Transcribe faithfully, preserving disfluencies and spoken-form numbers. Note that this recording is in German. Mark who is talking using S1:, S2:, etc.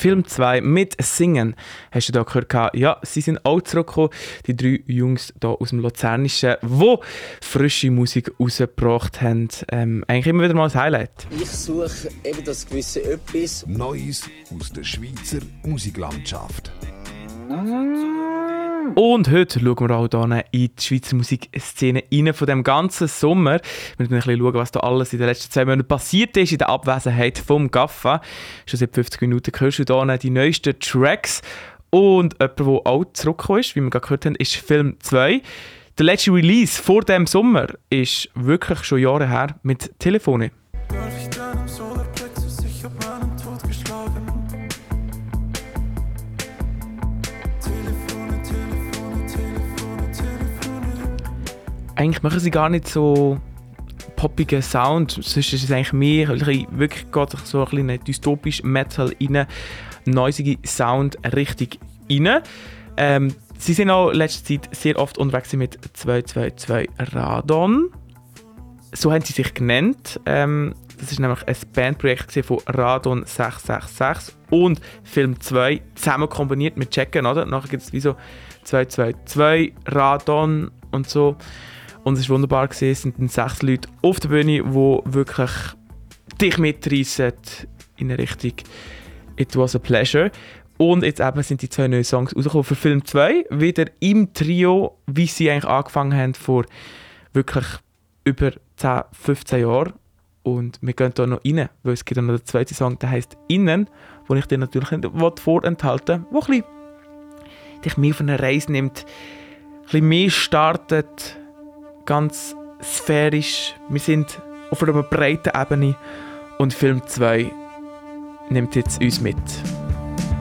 S1: Film zwei mit Singen. Hast du da gehört? Ja, sie sind auch zurückgekommen, die drei Jungs hier aus dem Luzernischen, die frische Musik rausgebracht haben. Ähm, eigentlich immer wieder mal ein Highlight.
S2: Ich suche eben das gewisse Etwas
S3: Neues aus der Schweizer Musiklandschaft.
S1: Und heute schauen wir auch hier in die Schweizer Musikszene rein von dem ganzen Sommer. Wir müssen ein bisschen schauen, was da alles in den letzten zwei Monaten passiert ist in der Abwesenheit vom Gaffa. Schon seit fünfzig Minuten hörst du hier die neuesten Tracks. Und jemand, der auch zurückgekommen ist, wie wir gerade gehört haben, ist Film zwei. Der letzte Release vor dem Sommer ist wirklich schon Jahre her mit Telefone. Eigentlich machen sie gar nicht so poppigen Sound, sonst ist es eigentlich mehr, wirklich geht so ein bisschen dystopisch Metal rein, noisige Sound richtig rein. Ähm, sie sind auch in letzter Zeit sehr oft unterwegs mit zwei zwei zwei Radon. So haben sie sich genannt. Ähm, das war nämlich ein Bandprojekt von Radon sechs sechs sechs und Film zwei zusammen kombiniert mit Checken, oder? Nachher gibt es wie so zwei zwei zwei Radon und so. Und es war wunderbar, es sind sechs Leute auf der Bühne, die wirklich dich mitreissen in eine Richtung «It was a pleasure». Und jetzt eben sind die zwei neuen Songs rausgekommen für Film zwei, wieder im Trio, wie sie eigentlich angefangen haben vor wirklich über zehn, fünfzehn Jahren. Und wir gehen hier noch rein, weil es gibt noch den zweiten Song, der heisst «Innen», den ich dir natürlich nicht vorenthalten will, der ein bisschen dich mehr auf eine Reise nimmt, ein bisschen mehr startet, ganz sphärisch. Wir sind auf einer breiten Ebene und Film zwei nimmt jetzt uns mit.